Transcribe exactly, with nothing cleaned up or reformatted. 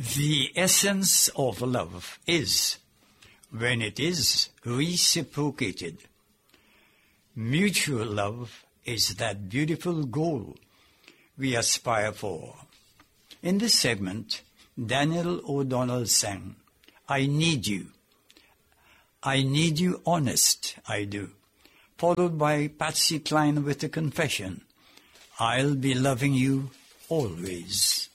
The essence of love is when it is reciprocated. Mutual love is that beautiful goal we aspire for. In this segment, Daniel O'Donnell sang, I Need You. I need you honest, I do. Followed by Patsy Cline with the confession, I'll be loving you always.